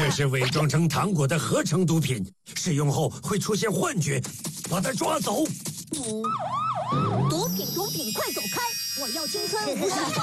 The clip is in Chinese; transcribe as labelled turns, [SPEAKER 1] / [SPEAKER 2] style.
[SPEAKER 1] 这是伪装成糖果的合成毒品，使用后会出现幻觉，把它抓走。
[SPEAKER 2] 毒品，快走开！我要青春。